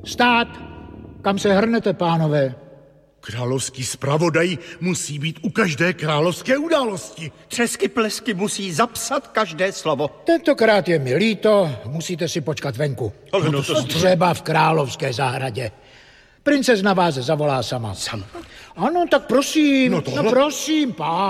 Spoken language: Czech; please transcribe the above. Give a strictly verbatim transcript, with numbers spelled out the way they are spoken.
Stát! Kam se hrnete, pánové? Královský zpravodaj musí být u každé královské události. Třesky plesky musí zapsat každé slovo. Tentokrát je mi líto, musíte si počkat venku. Ale no to... Třeba v královské zahradě. Princezna vás zavolá sama. Sama. Ano, tak prosím, No no, tohle- no prosím, pán.